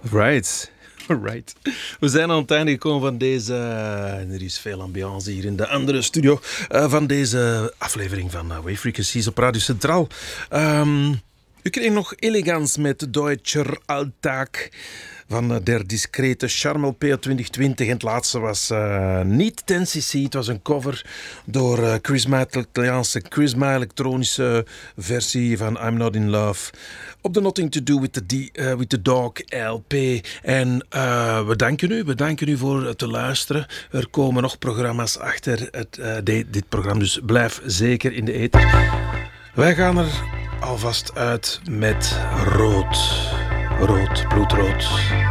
Right. Right. We zijn aan het einde gekomen van deze... er is veel ambiance hier in de andere studio van deze aflevering van Wave Frequencies op Radio Centraal. U kreeg nog elegans met Deutscher Alltag van Der Discrete Charme LP 2020. En het laatste was niet 10cc. Het was een cover door Charisma, de Italiaanse Charisma, elektronische versie van I'm Not In Love. Op de Nothing To Do with the Dog LP. En we danken u voor het te luisteren. Er komen nog programma's achter dit programma, dus blijf zeker in de ether. Wij gaan er alvast uit met rood. Rood, bloedrood.